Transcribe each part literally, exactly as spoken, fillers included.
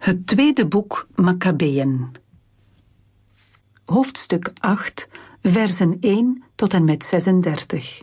Het tweede boek Makkabeeën. Hoofdstuk acht, versen één tot en met zesendertig.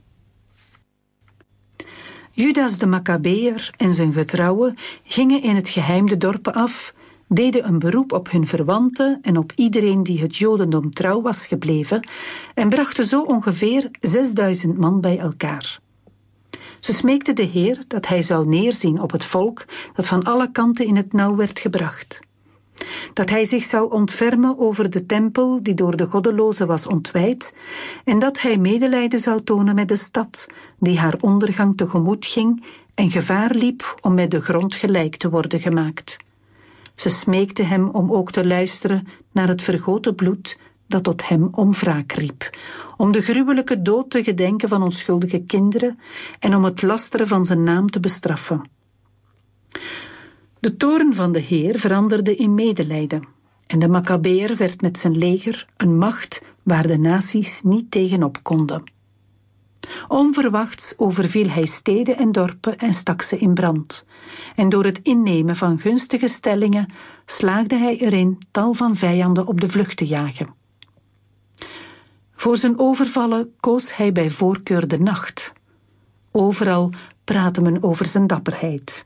Judas de Makkabeër en zijn getrouwen gingen in het geheim de dorpen af, deden een beroep op hun verwanten en op iedereen die het Jodendom trouw was gebleven en brachten zo ongeveer zesduizend man bij elkaar. Ze smeekten de Heer dat hij zou neerzien op het volk dat van alle kanten in het nauw werd gebracht. Dat hij zich zou ontfermen over de tempel die door de goddelozen was ontwijd en dat hij medelijden zou tonen met de stad die haar ondergang tegemoet ging en gevaar liep om met de grond gelijk te worden gemaakt. Ze smeekten hem om ook te luisteren naar het vergoten bloed dat tot hem om wraak riep, om de gruwelijke dood te gedenken van onschuldige kinderen en om het lasteren van zijn naam te bestraffen. De toorn van de Heer veranderde in medelijden en de Makkabeër werd met zijn leger een macht waar de naties niet tegenop konden. Onverwachts overviel hij steden en dorpen en stak ze in brand. En door het innemen van gunstige stellingen slaagde hij erin tal van vijanden op de vlucht te jagen. Voor zijn overvallen koos hij bij voorkeur de nacht. Overal praatte men over zijn dapperheid.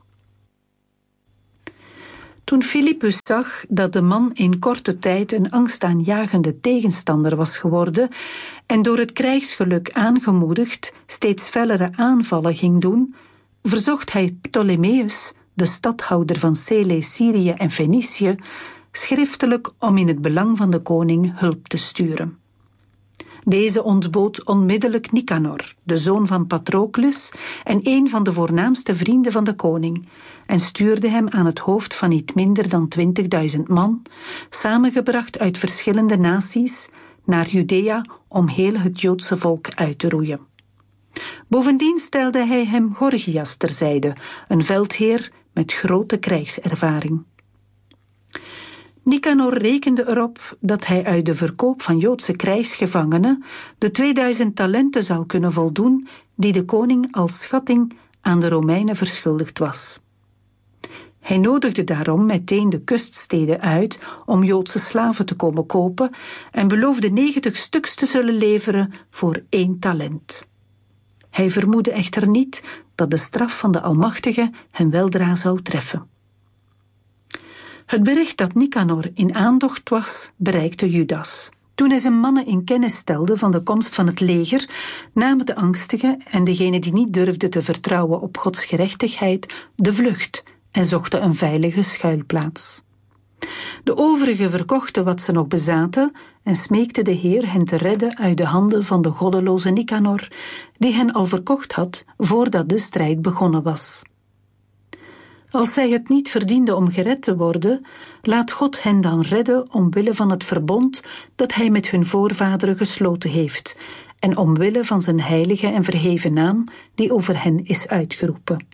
Toen Filippus zag dat de man in korte tijd een angstaanjagende tegenstander was geworden en door het krijgsgeluk aangemoedigd steeds fellere aanvallen ging doen, verzocht hij Ptolemeus, de stadhouder van Cele-Syrië en Fenicië, schriftelijk om in het belang van de koning hulp te sturen. Deze ontbood onmiddellijk Nicanor, de zoon van Patroclus en een van de voornaamste vrienden van de koning, en stuurde hem aan het hoofd van niet minder dan twintigduizend man, samengebracht uit verschillende naties, naar Judea om heel het Joodse volk uit te roeien. Bovendien stelde hij hem Gorgias terzijde, een veldheer met grote krijgservaring. Nicanor rekende erop dat hij uit de verkoop van Joodse krijgsgevangenen de tweeduizend talenten zou kunnen voldoen die de koning als schatting aan de Romeinen verschuldigd was. Hij nodigde daarom meteen de kuststeden uit om Joodse slaven te komen kopen en beloofde negentig stuks te zullen leveren voor één talent. Hij vermoedde echter niet dat de straf van de Almachtige hen weldra zou treffen. Het bericht dat Nicanor in aantocht was, bereikte Judas. Toen hij zijn mannen in kennis stelde van de komst van het leger, namen de angstigen en degenen die niet durfden te vertrouwen op Gods gerechtigheid de vlucht en zochten een veilige schuilplaats. De overigen verkochten wat ze nog bezaten en smeekten de Heer hen te redden uit de handen van de goddeloze Nicanor, die hen al verkocht had voordat de strijd begonnen was. Als zij het niet verdienden om gered te worden, laat God hen dan redden omwille van het verbond dat hij met hun voorvaderen gesloten heeft en omwille van zijn heilige en verheven naam die over hen is uitgeroepen.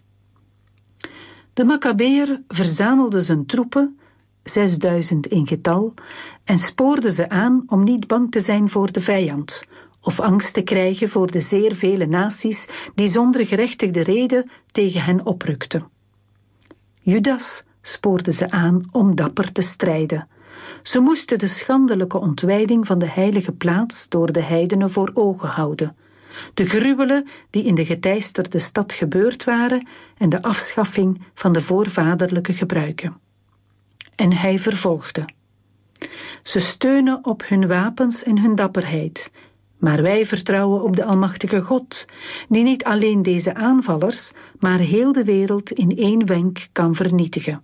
De Makkabeër verzamelde zijn troepen, zesduizend in getal, en spoorde ze aan om niet bang te zijn voor de vijand, of angst te krijgen voor de zeer vele naties die zonder gerechtigde reden tegen hen oprukten. Judas spoorde ze aan om dapper te strijden. Ze moesten de schandelijke ontwijding van de heilige plaats door de heidenen voor ogen houden, de gruwelen die in de geteisterde stad gebeurd waren en de afschaffing van de voorvaderlijke gebruiken. En hij vervolgde. Ze steunen op hun wapens en hun dapperheid, maar wij vertrouwen op de Almachtige God, die niet alleen deze aanvallers, maar heel de wereld in één wenk kan vernietigen.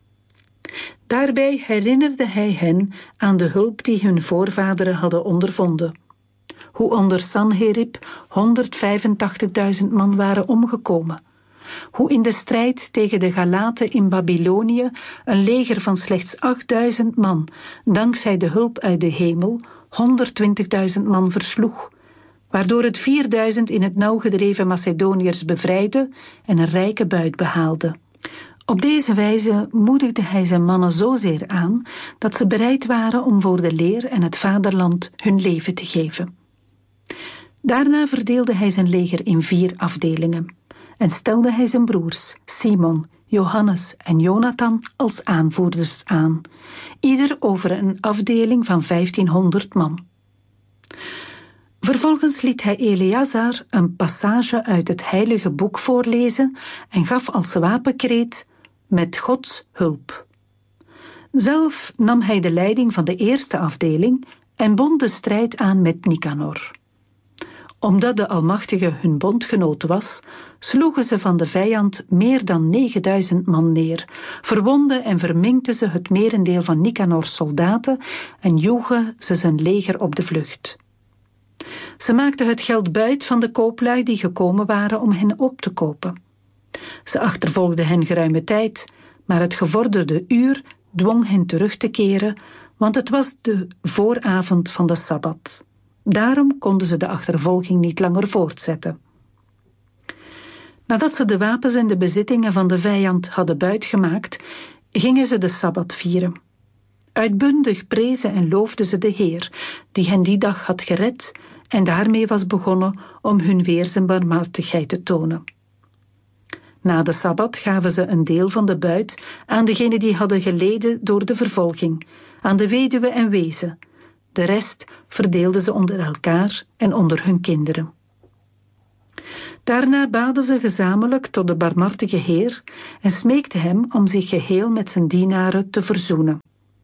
Daarbij herinnerde hij hen aan de hulp die hun voorvaderen hadden ondervonden. Hoe onder Sanherib honderdvijfentachtigduizend man waren omgekomen. Hoe in de strijd tegen de Galaten in Babylonië een leger van slechts achtduizend man, dankzij de hulp uit de hemel, honderdtwintigduizend man versloeg, waardoor het vierduizend in het nauw gedreven Macedoniërs bevrijdde en een rijke buit behaalde. Op deze wijze moedigde hij zijn mannen zozeer aan dat ze bereid waren om voor de leer en het vaderland hun leven te geven. Daarna verdeelde hij zijn leger in vier afdelingen en stelde hij zijn broers Simon, Johannes en Jonathan als aanvoerders aan, ieder over een afdeling van vijftienhonderd man. Vervolgens liet hij Eleazar een passage uit het heilige boek voorlezen en gaf als wapenkreet: met Gods hulp. Zelf nam hij de leiding van de eerste afdeling en bond de strijd aan met Nicanor. Omdat de Almachtige hun bondgenoot was, sloegen ze van de vijand meer dan negenduizend man neer, verwonden en verminkten ze het merendeel van Nicanors soldaten en joegen ze zijn leger op de vlucht. Ze maakten het geld buit van de kooplui die gekomen waren om hen op te kopen. Ze achtervolgden hen geruime tijd, maar het gevorderde uur dwong hen terug te keren, want het was de vooravond van de Sabbat. Daarom konden ze de achtervolging niet langer voortzetten. Nadat ze de wapens en de bezittingen van de vijand hadden buitgemaakt, gingen ze de Sabbat vieren. Uitbundig prezen en loofden ze de Heer, die hen die dag had gered en daarmee was begonnen om hun weer zijn barmhartigheid te tonen. Na de Sabbat gaven ze een deel van de buit aan degenen die hadden geleden door de vervolging, aan de weduwe en wezen. De rest verdeelden ze onder elkaar en onder hun kinderen. Daarna baden ze gezamenlijk tot de barmhartige Heer en smeekten hem om zich geheel met zijn dienaren te verzoenen.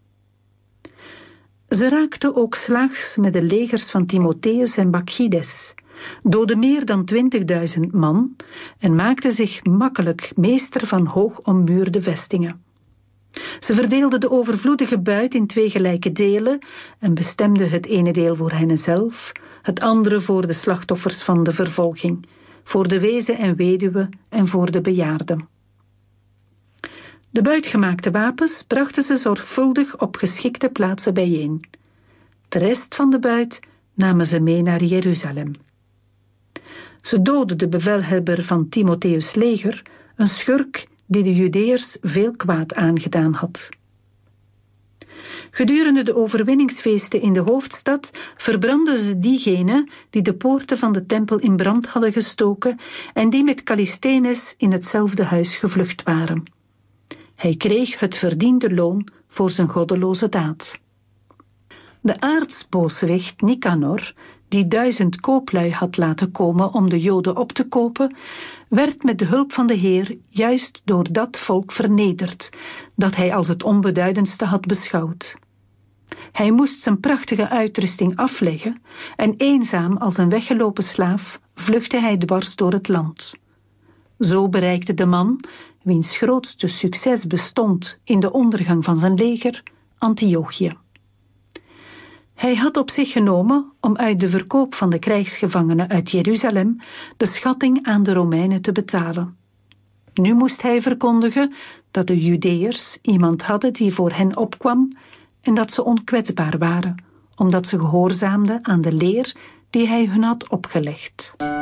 Ze raakten ook slaags met de legers van Timotheus en Bakchides, doodden meer dan twintigduizend man en maakten zich makkelijk meester van hoog ommuurde vestingen. Ze verdeelden de overvloedige buit in twee gelijke delen en bestemden het ene deel voor henzelf, het andere voor de slachtoffers van de vervolging, voor de wezen en weduwe en voor de bejaarden. De buitgemaakte wapens brachten ze zorgvuldig op geschikte plaatsen bijeen. De rest van de buit namen ze mee naar Jeruzalem. Ze doodden de bevelhebber van Timotheus' leger, een schurk die de Judeërs veel kwaad aangedaan had. Gedurende de overwinningsfeesten in de hoofdstad verbrandden ze diegenen die de poorten van de tempel in brand hadden gestoken en die met Callisthenes in hetzelfde huis gevlucht waren. Hij kreeg het verdiende loon voor zijn goddeloze daad. De aartsbooswicht Nicanor, die duizend kooplui had laten komen om de Joden op te kopen, werd met de hulp van de Heer juist door dat volk vernederd, dat hij als het onbeduidendste had beschouwd. Hij moest zijn prachtige uitrusting afleggen en eenzaam als een weggelopen slaaf vluchtte hij dwars door het land. Zo bereikte de man, wiens grootste succes bestond in de ondergang van zijn leger, Antiochië. Hij had op zich genomen om uit de verkoop van de krijgsgevangenen uit Jeruzalem de schatting aan de Romeinen te betalen. Nu moest hij verkondigen dat de Judeërs iemand hadden die voor hen opkwam en dat ze onkwetsbaar waren, omdat ze gehoorzaamden aan de leer die hij hun had opgelegd.